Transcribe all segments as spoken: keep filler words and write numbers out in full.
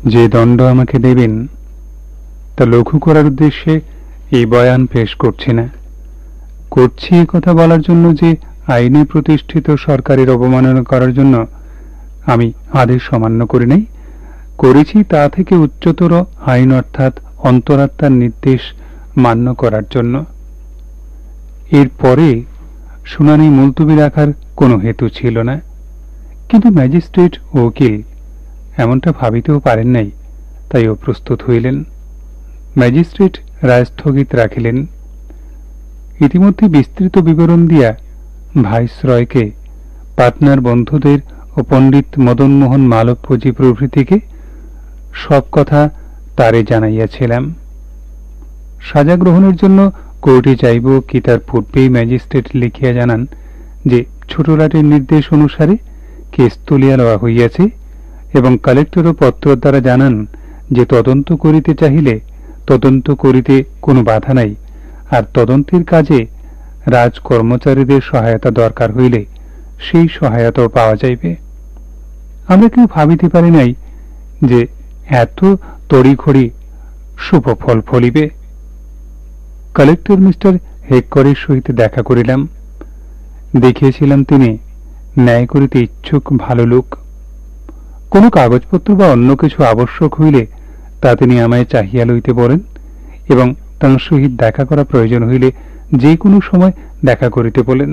যে দণ্ড আমাকে দেবেন তা লঘু করার উদ্দেশ্যে এই বয়ান পেশ করছি না। করছি এ কথা বলার জন্য যে আইনে প্রতিষ্ঠিত সরকারের অবমাননা করার জন্য আমি আদেশ অমান্য করি নাই, করেছি তা থেকে উচ্চতর আইন অর্থাৎ অন্তরাত্মার নির্দেশ মান্য করার জন্য। এরপরে শুনানি মুলতবি রাখার কোনো হেতু ছিল না, কিন্তু ম্যাজিস্ট্রেট ও উকিল এমনটা ভাবিতেও পারেন নাই, তাই ও প্রস্তুত হইলেন। ম্যাজিস্ট্রেট রায় স্থগিত রাখিলেন। ইতিমধ্যে বিস্তৃত বিবরণ দিয়া ভাইসরয়কে, পাটনার বন্ধুদের ও পণ্ডিত মদনমোহন মালব্যজি প্রভৃতিকে সব কথা তারে জানাইয়াছিলাম। সাজা গ্রহণের জন্য কোর্টে যাইব কি তার পূর্বেই ম্যাজিস্ট্রেট লিখিয়া জানান যে ছোটলাটের নির্দেশ অনুসারে কেস তুলিয়া লওয়া হইয়াছে, এবং কালেক্টরও পত্র দ্বারা জানান যে তদন্ত করিতে চাহিলে তদন্ত করিতে কোনো বাধা নাই, আর তদন্তের কাজে রাজ কর্মচারীদের সহায়তা দরকার হইলে সেই সহায়তাও পাওয়া যাইবে। আমরা কেউ ভাবিতে পারি নাই যে এত তড়িঘড়ি শুভ ফল ফলিবে। কালেক্টর মিস্টার হেক্করের সহিত দেখা করিলাম। দেখিয়েছিলাম তিনি ন্যায় করিতে ইচ্ছুক ভালো লোক। কোনো কাগজপত্র বা অন্য কিছু আবশ্যক হইলে তা তিনি আমায় চাহিয়া লইতে বলেন, এবং তাঁর সহিত দেখা করা প্রয়োজন হইলে যে কোনো সময় দেখা করিতে বলেন।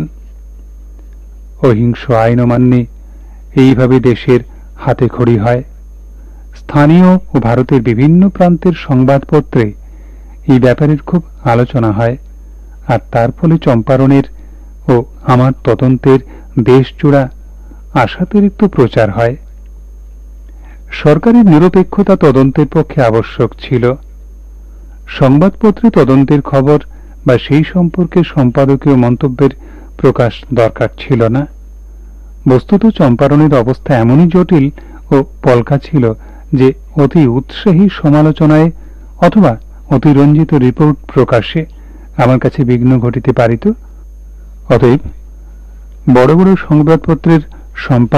অহিংস আইন অমান্যে এইভাবে দেশের হাতে খড়ি হয়। স্থানীয় ও ভারতের বিভিন্ন প্রান্তের সংবাদপত্রে এই ব্যাপারের খুব আলোচনা হয়, আর তার ফলে চম্পারণের ও আমার তদন্তের দেশজোড়া আশাতিরিক্ত প্রচার হয়। সরকারের নিরপেক্ষতা তদন্তের পক্ষে আবশ্যক ছিল। সংবাদপত্রে তদন্তের খবর বা সেই সম্পর্কে সম্পাদকীয় মন্তব্যের প্রকাশ দরকার ছিল না। বস্তুত চম্পারণের অবস্থা এমনই জটিল ও পলকা ছিল যে অতি উৎসাহী সমালোচনায় অথবা অতিরঞ্জিত রিপোর্ট প্রকাশে আমার কাছে বিঘ্ন ঘটিতে পারিত। অতএব বড় বড় সংবাদপত্রের সম্পাদক